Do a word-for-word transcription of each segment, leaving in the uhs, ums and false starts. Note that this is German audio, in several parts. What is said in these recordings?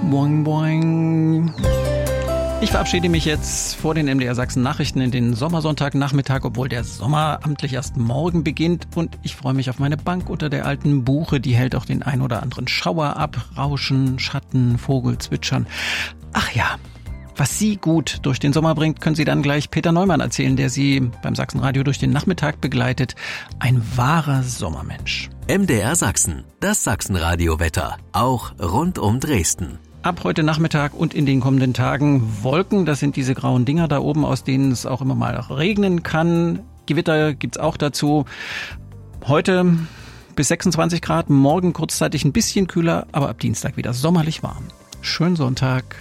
Boing, boing. Ich verabschiede mich jetzt vor den M D R Sachsen Nachrichten in den Sommersonntagnachmittag, obwohl der Sommer amtlich erst morgen beginnt. Und ich freue mich auf meine Bank unter der alten Buche. Die hält auch den ein oder anderen Schauer ab. Rauschen, Schatten, Vogel, Zwitschern. Ach ja, was Sie gut durch den Sommer bringt, können Sie dann gleich Peter Neumann erzählen, der Sie beim Sachsenradio durch den Nachmittag begleitet. Ein wahrer Sommermensch. M D R Sachsen, das Sachsenradio-Wetter, auch rund um Dresden. Ab heute Nachmittag und in den kommenden Tagen Wolken, das sind diese grauen Dinger da oben, aus denen es auch immer mal regnen kann. Gewitter gibt's auch dazu. Heute bis sechsundzwanzig Grad, morgen kurzzeitig ein bisschen kühler, aber ab Dienstag wieder sommerlich warm. Schönen Sonntag.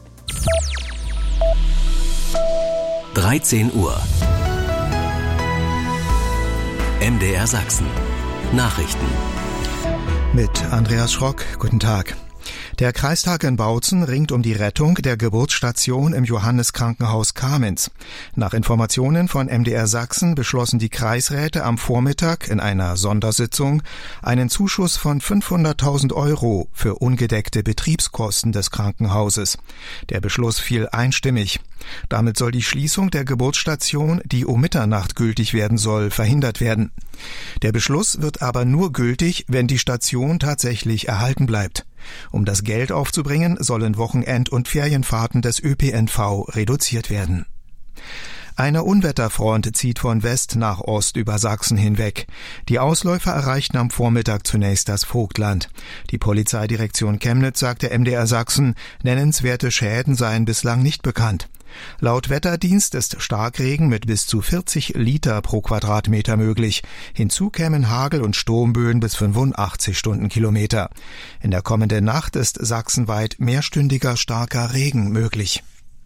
dreizehn Uhr. M D R Sachsen. Nachrichten. Mit Andreas Schrock. Guten Tag. Der Kreistag in Bautzen ringt um die Rettung der Geburtsstation im Johanneskrankenhaus Kamenz. Nach Informationen von M D R Sachsen beschlossen die Kreisräte am Vormittag in einer Sondersitzung einen Zuschuss von fünfhunderttausend Euro für ungedeckte Betriebskosten des Krankenhauses. Der Beschluss fiel einstimmig. Damit soll die Schließung der Geburtsstation, die um Mitternacht gültig werden soll, verhindert werden. Der Beschluss wird aber nur gültig, wenn die Station tatsächlich erhalten bleibt. Um das Geld aufzubringen, sollen Wochenend- und Ferienfahrten des Ö P N V reduziert werden. Eine Unwetterfront zieht von West nach Ost über Sachsen hinweg. Die Ausläufer erreichten am Vormittag zunächst das Vogtland. Die Polizeidirektion Chemnitz sagte M D R Sachsen, nennenswerte Schäden seien bislang nicht bekannt. Laut Wetterdienst ist Starkregen mit bis zu vierzig Liter pro Quadratmeter möglich. Hinzu kämen Hagel- und Sturmböen bis fünfundachtzig Stundenkilometer. In der kommenden Nacht ist sachsenweit mehrstündiger starker Regen möglich.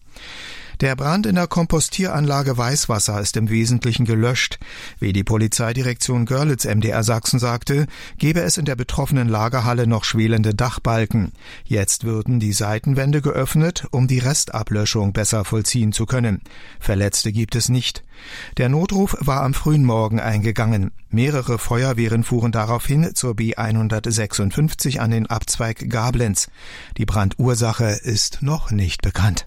Der Brand in der Kompostieranlage Weißwasser ist im Wesentlichen gelöscht. Wie die Polizeidirektion Görlitz M D R Sachsen sagte, gäbe es in der betroffenen Lagerhalle noch schwelende Dachbalken. Jetzt würden die Seitenwände geöffnet, um die Restablöschung besser vollziehen zu können. Verletzte gibt es nicht. Der Notruf war am frühen Morgen eingegangen. Mehrere Feuerwehren fuhren daraufhin zur B hundertsechsundfünfzig an den Abzweig Gablenz. Die Brandursache ist noch nicht bekannt.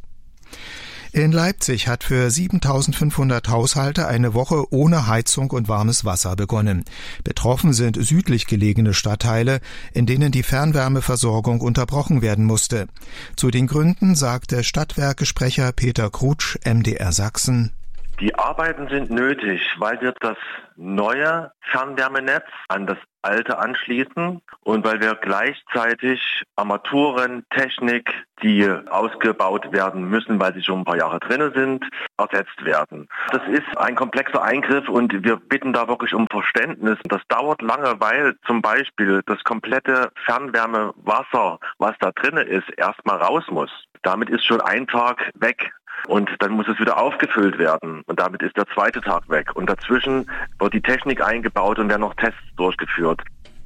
In Leipzig hat für siebentausendfünfhundert Haushalte eine Woche ohne Heizung und warmes Wasser begonnen. Betroffen sind südlich gelegene Stadtteile, in denen die Fernwärmeversorgung unterbrochen werden musste. Zu den Gründen sagte Stadtwerkesprecher Peter Krutsch, M D R Sachsen: Die Arbeiten sind nötig, weil wir das neue Fernwärmenetz an das alte anschließen und weil wir gleichzeitig Armaturen, Technik, die ausgebaut werden müssen, weil sie schon ein paar Jahre drin sind, ersetzt werden. Das ist ein komplexer Eingriff und wir bitten da wirklich um Verständnis. Das dauert lange, weil zum Beispiel das komplette Fernwärmewasser, was da drin ist, erstmal raus muss. Damit ist schon ein Tag weg. Und dann muss es wieder aufgefüllt werden. Und damit ist der zweite Tag weg. Und dazwischen wird die Technik eingebaut und werden noch Tests durchgeführt.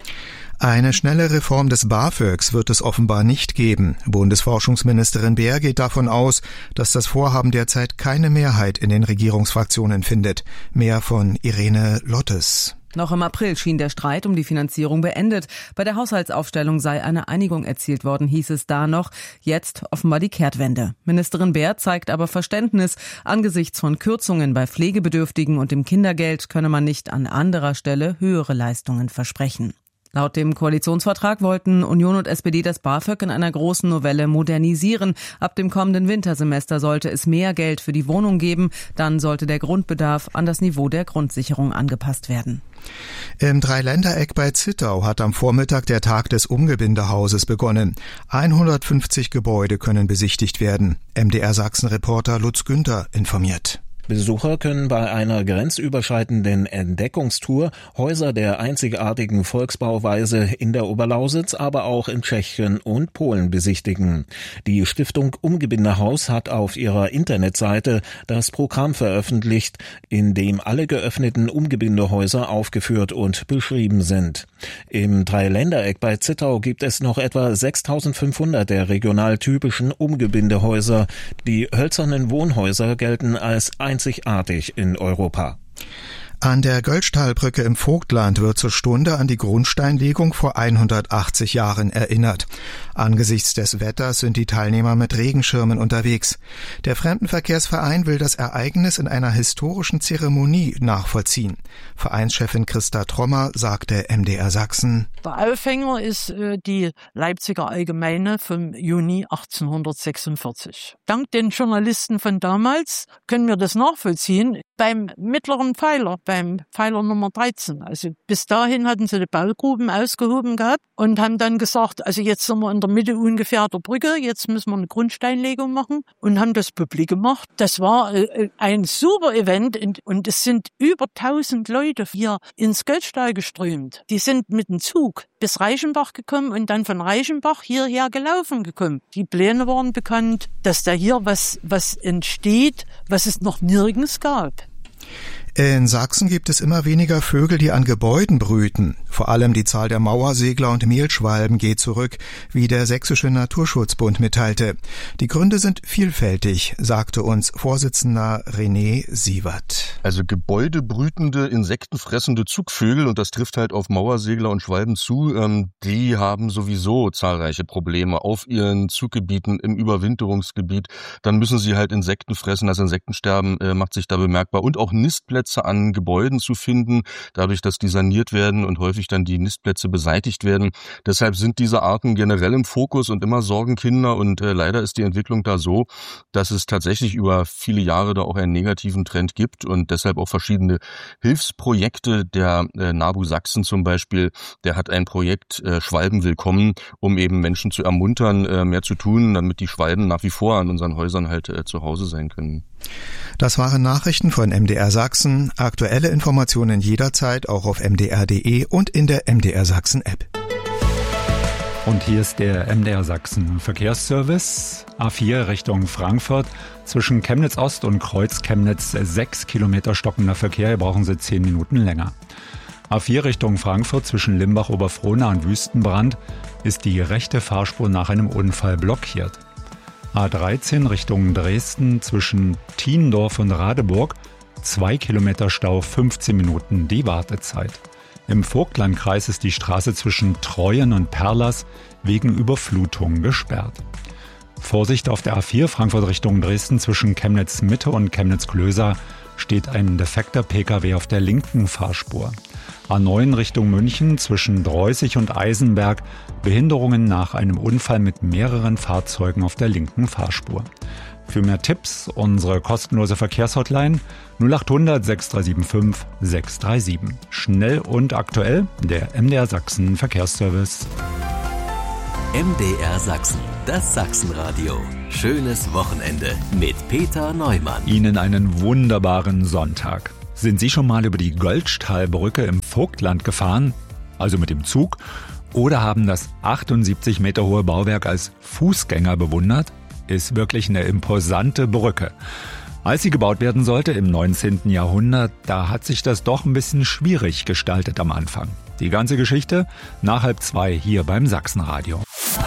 Eine schnelle Reform des BAföGs wird es offenbar nicht geben. Bundesforschungsministerin Beer geht davon aus, dass das Vorhaben derzeit keine Mehrheit in den Regierungsfraktionen findet. Mehr von Irene Lottes. Noch im April schien der Streit um die Finanzierung beendet. Bei der Haushaltsaufstellung sei eine Einigung erzielt worden, hieß es da noch. Jetzt offenbar die Kehrtwende. Ministerin Beer zeigt aber Verständnis. Angesichts von Kürzungen bei Pflegebedürftigen und dem Kindergeld könne man nicht an anderer Stelle höhere Leistungen versprechen. Laut dem Koalitionsvertrag wollten Union und S P D das BAföG in einer großen Novelle modernisieren. Ab dem kommenden Wintersemester sollte es mehr Geld für die Wohnung geben. Dann sollte der Grundbedarf an das Niveau der Grundsicherung angepasst werden. Im Dreiländereck bei Zittau hat am Vormittag der Tag des Umgebindehauses begonnen. hundertfünfzig Gebäude können besichtigt werden. M D R Sachsen-Reporter Lutz Günther informiert. Besucher können bei einer grenzüberschreitenden Entdeckungstour Häuser der einzigartigen Volksbauweise in der Oberlausitz, aber auch in Tschechien und Polen besichtigen. Die Stiftung Umgebindehaus hat auf ihrer Internetseite das Programm veröffentlicht, in dem alle geöffneten Umgebindehäuser aufgeführt und beschrieben sind. Im Dreiländereck bei Zittau gibt es noch etwa sechstausendfünfhundert der regional typischen Umgebindehäuser. Die hölzernen Wohnhäuser gelten als einzigartig in Europa. An der Göllstahlbrücke im Vogtland wird zur Stunde an die Grundsteinlegung vor hundertachtzig Jahren erinnert. Angesichts des Wetters sind die Teilnehmer mit Regenschirmen unterwegs. Der Fremdenverkehrsverein will das Ereignis in einer historischen Zeremonie nachvollziehen. Vereinschefin Christa Trommer sagte M D R Sachsen: Der Aufhänger ist äh, die Leipziger Allgemeine vom Juni achtzehnhundertsechsundvierzig. Dank den Journalisten von damals können wir das nachvollziehen. Beim mittleren Pfeiler, beim Pfeiler Nummer dreizehn. Also bis dahin hatten sie die Baugruben ausgehoben gehabt und haben dann gesagt, also jetzt sind wir in der Mitte ungefähr der Brücke, jetzt müssen wir eine Grundsteinlegung machen und haben das publik gemacht. Das war ein super Event und es sind über tausend Leute hier ins Göllstahl geströmt. Die sind mit dem Zug bis Reichenbach gekommen und dann von Reichenbach hierher gelaufen gekommen. Die Pläne waren bekannt, dass da hier was, was entsteht, was es noch nirgends gab. In Sachsen gibt es immer weniger Vögel, die an Gebäuden brüten. Vor allem die Zahl der Mauersegler und Mehlschwalben geht zurück, wie der Sächsische Naturschutzbund mitteilte. Die Gründe sind vielfältig, sagte uns Vorsitzender René Sievert. Also gebäudebrütende, insektenfressende Zugvögel, und das trifft halt auf Mauersegler und Schwalben zu, ähm, die haben sowieso zahlreiche Probleme auf ihren Zuggebieten, im Überwinterungsgebiet. Dann müssen sie halt Insekten fressen, das Insektensterben äh, macht sich da bemerkbar, und auch Nistplätze an Gebäuden zu finden, dadurch, dass die saniert werden und häufig dann die Nistplätze beseitigt werden. Deshalb sind diese Arten generell im Fokus und immer Sorgenkinder, und äh, leider ist die Entwicklung da so, dass es tatsächlich über viele Jahre da auch einen negativen Trend gibt und deshalb auch verschiedene Hilfsprojekte. Der äh, NABU Sachsen zum Beispiel, der hat ein Projekt äh, Schwalben willkommen, um eben Menschen zu ermuntern, äh, mehr zu tun, damit die Schwalben nach wie vor an unseren Häusern halt äh, zu Hause sein können. Das waren Nachrichten von M D R Sachsen. Aktuelle Informationen jederzeit auch auf m d r punkt d e und in der M D R Sachsen App. Und hier ist der M D R Sachsen Verkehrsservice. A vier Richtung Frankfurt. Zwischen Chemnitz Ost und Kreuz Chemnitz sechs Kilometer stockender Verkehr. Hier brauchen Sie zehn Minuten länger. A vier Richtung Frankfurt zwischen Limbach-Oberfrohna und Wüstenbrand ist die rechte Fahrspur nach einem Unfall blockiert. A dreizehn Richtung Dresden zwischen Tiendorf und Radeburg. Zwei Kilometer Stau, fünfzehn Minuten die Wartezeit. Im Vogtlandkreis ist die Straße zwischen Treuen und Perlers wegen Überflutung gesperrt. Vorsicht auf der A vier Frankfurt Richtung Dresden zwischen Chemnitz Mitte und Chemnitz Klöser steht ein defekter Pkw auf der linken Fahrspur. A neun Richtung München zwischen Dreußig und Eisenberg, Behinderungen nach einem Unfall mit mehreren Fahrzeugen auf der linken Fahrspur. Für mehr Tipps unsere kostenlose Verkehrshotline null acht hundert sechs drei sieben fünf sechs drei sieben. Schnell und aktuell der M D R Sachsen Verkehrsservice. M D R Sachsen, das Sachsenradio. Schönes Wochenende mit Peter Neumann. Ihnen einen wunderbaren Sonntag. Sind Sie schon mal über die Göllstahlbrücke im Vogtland gefahren, also mit dem Zug, oder haben das achtundsiebzig Meter hohe Bauwerk als Fußgänger bewundert? Ist wirklich eine imposante Brücke. Als sie gebaut werden sollte im neunzehnten Jahrhundert, da hat sich das doch ein bisschen schwierig gestaltet am Anfang. Die ganze Geschichte nach halb zwei hier beim Sachsenradio.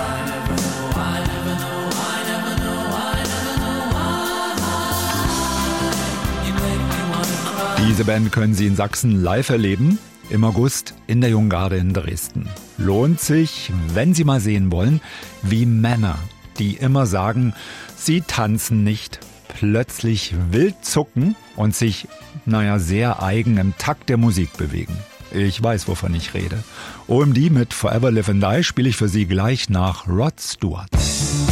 Diese Band können Sie in Sachsen live erleben, im August in der Junggarde in Dresden. Lohnt sich, wenn Sie mal sehen wollen, wie Männer, die immer sagen, sie tanzen nicht, plötzlich wild zucken und sich, naja, sehr eigen im Takt der Musik bewegen. Ich weiß, wovon ich rede. O M D mit Forever Live and Die spiele ich für Sie gleich nach Rod Stewart.